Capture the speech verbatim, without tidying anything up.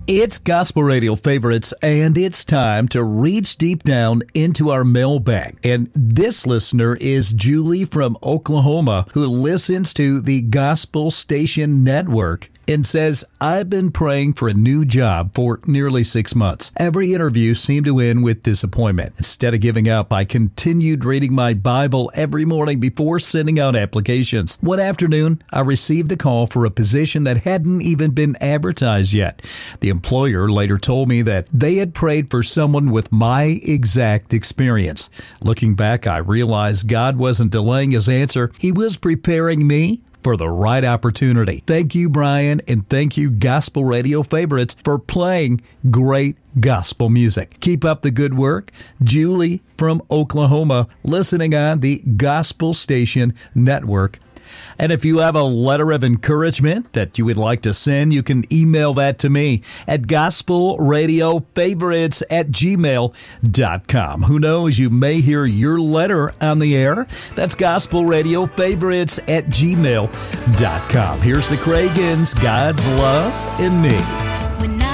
It's Gospel Radio Favorites, and it's time to reach deep down into our mailbag. And this listener is Julie from Oklahoma, who listens to the Gospel Station Network and says, I've been praying for a new job for nearly six months. Every interview seemed to end with disappointment. Instead of giving up, I continued reading my Bible every morning before sending out applications. One afternoon, I received a call for a position that hadn't even been advertised yet. The employer later told me that they had prayed for someone with my exact experience. Looking back, I realized God wasn't delaying his answer. He was preparing me for the right opportunity. Thank you, Brian, and thank you, Gospel Radio Favorites, for playing great gospel music. Keep up the good work. Julie from Oklahoma, listening on the Gospel Station Network. And if you have a letter of encouragement that you would like to send, you can email that to me at gospelradiofavorites at gmail dot com. Who knows, you may hear your letter on the air. That's gospelradiofavorites at gmail dot com. Here's the Cragans, God's Love in Me.